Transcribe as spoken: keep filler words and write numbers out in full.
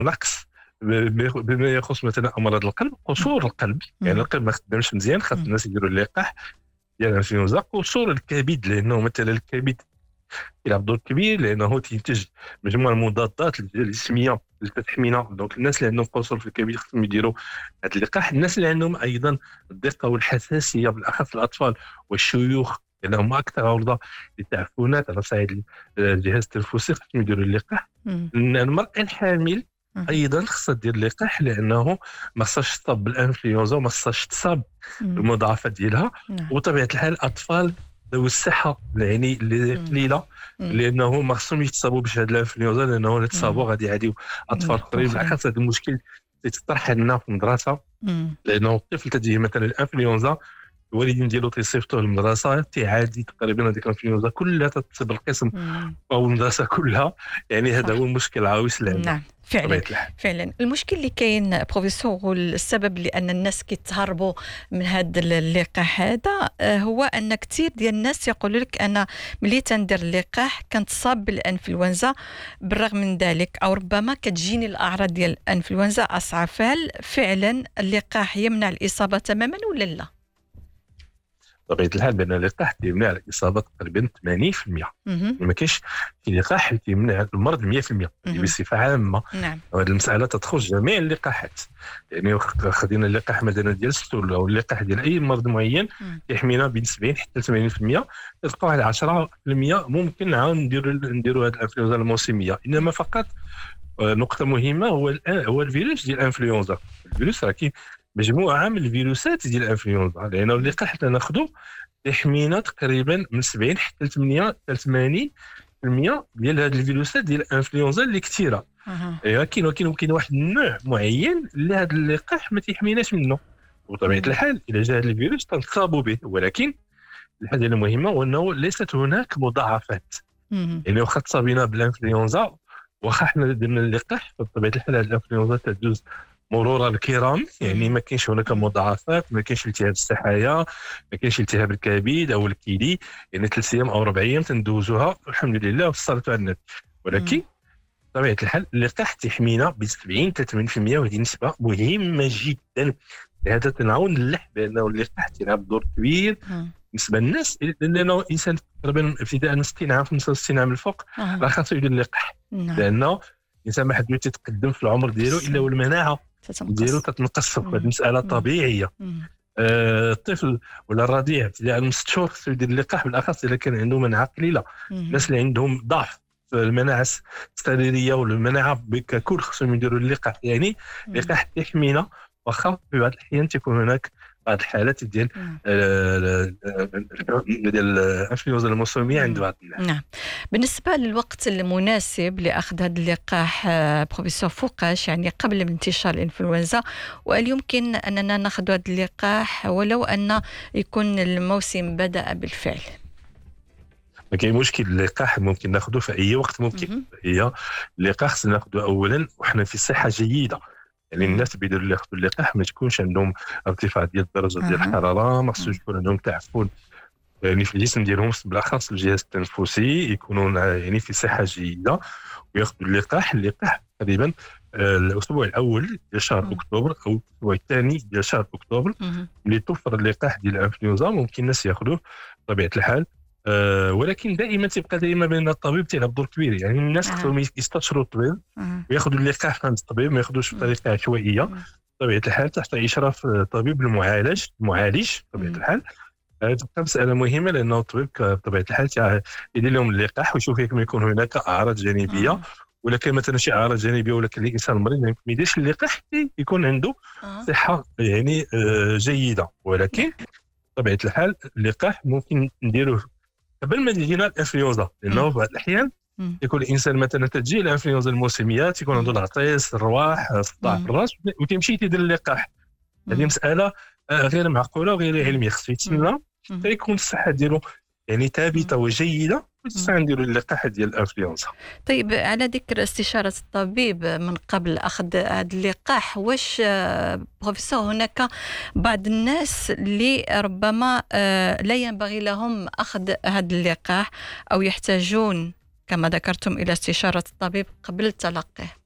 نقص ب- بما يخص مثلا امراض القلب، قصور القلب، يعني مم. القلب ما خدامش مزيان، خاص مم. الناس يديروا اللقاح ديال الانفلونزا. قصور الكبد، لانه مثلا الكبد يلعب دور كبير، لانه تنتج مجموعه من المضادات الجسميه اللي كتحمينا. دونك الناس اللي عندهم قصور في الكبد خصهم يديروا هذا اللقاح. الناس اللي عندهم ايضا الدقه والحساسيه، بالاخص الاطفال والشيوخ، لان هما اكثر عرضه للتعفنات على صعيد الجهاز التنفسي، خصهم يديروا اللقاح. مم. المراه الحامل مم. ايضا خصها دير اللقاح، لانه ما خصهاش تصاب بالانفلونزا وما خصهاش تصاب مم. بالمضاعفات ديالها. نعم. وبطبيعه الحال الاطفال ذوي الصحه يعني اللي مم. قليله، مم. لانه ما خصهم يتصابوا بهذه الانفلونزا، لانه الا تصابوا مم. غادي يعديو اطفال نعم. اخرين. آخرين. بالاخص هذا المشكل تيطرح عندنا في المدرسه، مم. لانه الطفل تجيه مثلا الانفلونزا، الوالدين ديالو تيصيفطوه للمدرسه تيعادي تقريبا هذيك الانفلونزا كلها، تتصيب القسم مم. او المدرسه كلها. يعني هذا هو صح. المشكل العويص اللي عندنا نعم فعلا. بطبيعه الحال. فعلا المشكل اللي كاين بروفيسور، والسبب لان الناس كيتهربوا من هذا اللقاح هذا آه، هو ان كثير ديال الناس يقولوا لك انا ملي تندير اللقاح كنتصاب بالانفلونزا، بالرغم من ذلك او ربما كتجيني الاعراض ديال الانفلونزا اصعب. هل فعلا اللقاح يمنع الاصابه تماما ولا لا؟ بطبيعه الحال بان اللقاح كيمنع الاصابه تقريبا ثمانين بالمئة. مهم. ما كاينش شي لقاح كيمنع المرض مئة بالمئة، هذه مهم. بصفه عامه. نعم. وهذه المساله تدخل جميع اللقاحات. يعني خ- خدينا اللقاح مثلا ديال السل او اللقاح ديال اي مرض معين مم. كيحمينا بين سبعين حتى ثمانين بالمئة. تلقاو على عشرة بالمئة ممكن نعاود نديروا نديروا هذه الانفلونزا الموسميه. انما فقط آه، نقطه مهمه هو الآن- هو الفيروس ديال الانفلونزا. الفيروس راه كاين مجموعه من الفيروسات ديال الانفلونزا، لانه اللقاح اللي ناخذه يحمينا تقريبا من سبعين حتى ثمانية حتى ثمانين بالمئة ديال هاد الفيروسات ديال الانفلونزا اللي كثيره. أها. لكن ولكن كاين واحد النوع معين اللي هذا اللقاح ما تيحميناش منه. وبطبيعه مم. الحال اذا جاء هذا الفيروس تنصابوا به، ولكن الحاجه المهمه هو انه ليست هناك مضاعفات. مم. يعني واخا تصابينا بالانفلونزا، واخا حنا درنا اللقاح، فبطبيعه الحال هذه الانفلونزا تدوز مرور الكرام. يعني مم. ما كاينش هناك مم. مضاعفات، ما كاينش التهاب السحايا، ما كاينش التهاب الكبد او الكلي. يعني ثلاث ايام او اربع ايام تندوزوها الحمد لله والصلاه على النبي. ولكن مم. بطبيعه الحال اللقاح تيحمينا ب سبعين حتى ثمانين بالمئة، وهذه نسبه مهمه جدا. لهذا تنعاون نلح بانه اللقاح تيلعب دور كبير مم. بالنسبه للناس، لانه الانسان تقريبا ابتداء من ستين عام خمسة وستين عام الفوق أها. راه خاصو يدير اللقاح، نعم. لانه الانسان ما حد يتقدم في العمر ديالو الا صح. والمناعه ديالو تتنقص. تتنقص. هذه مم. مساله مم. طبيعيه. مم. آه، الطفل ولا الرضيع ابتداء من ست شهور خصو يدير اللقاح، بالاخص اذا كان عنده مناعه قليله. مم. الناس اللي عندهم ضعف في المناعه السريريه ولا المناعه ككل خصهم يديروا اللقاح. يعني مم. اللقاح يحمينا، واخا في بعض الاحيان تكون هناك بعض الحالات ديال نعم. آه، آه، ديال الانفلونزا الموسميه عند مم. بعض الناس. نعم. بالنسبة للوقت المناسب لأخذ هذا اللقاح آه، بروفيسور فوقاش، يعني قبل من انتشار الإنفلونزا، وهل يمكن أننا نأخذ هذا اللقاح ولو أن يكون الموسم بدأ بالفعل؟ ما كاين مشكل، اللقاح ممكن ناخذه في اي وقت ممكن. مهم. هي اللقاح خصنا ناخذه اولا وحنا في صحه جيده. يعني مم. الناس اللي بيديروا اللي ياخذوا اللقاح ما تكونش عندهم ارتفاع ديال الدرجه ديال أها. الحراره، ما خصوش مم. يكون عندهم تعفن يعني في الجسم ديالهم، بالاخص الجهاز التنفسي، يكونون يعني في صحه جيده وياخذوا اللقاح. اللقاح تقريبا آه، الاسبوع الاول ديال شهر مم. اكتوبر او الاسبوع الثاني ديال شهر اكتوبر، مهم. اللي توفر اللقاح ديال الانفلونزا ممكن الناس ياخذوه بطبيعه الحال. أه ولكن دائما تبقى دائما بان الطبيب تيلعب دور كبير. يعني الناس آه. خصهم يستشيروا الطبيب آه. وياخذوا اللقاح عند الطبيب، ما ياخذوش مم. بطريقه عشوائيه. مم. بطبيعه الحال تحت اشراف الطبيب المعالج المعالج بطبيعه مم. الحال. هذه تبقى مساله مهمه، لانه الطبيب ك- بطبيعه الحال تاع يدير لهم اللقاح ويشوف ياك ما يكون هناك اعراض جانبيه. آه. ولا كان مثلا شي اعراض جانبيه، ولا كان الانسان مريض ما يديرش اللقاح حتى يكون عنده آه. صحه يعني آه، جيده. ولكن بطبيعه الحال اللقاح ممكن نديروه قبل ما تجينا الانفلونزا، لانه مم. بعض الاحيان مم. يكون الانسان مثلا تجي الانفلونزا الموسميه تيكون عنده مم. العطيس، الرواح، صداع في مم. الراس، وتمشي تيدير اللقاح. هذه مم. مساله آه، غير معقوله وغير مم. علميه. خصو مم. يتسنى مم. حتى يكون الصحه ديالو يعني ثابته مم. وجيده، مم. وتسعى نديروا اللقاح ديال الانفلونزا. طيب، على ذكر استشارة الطبيب من قبل أخذ هذا اللقاح، واش آه، بروفيسور هناك بعض الناس اللي ربما آه، لا ينبغي لهم أخذ هذا اللقاح أو يحتاجون كما ذكرتم إلى استشارة الطبيب قبل تلقيه؟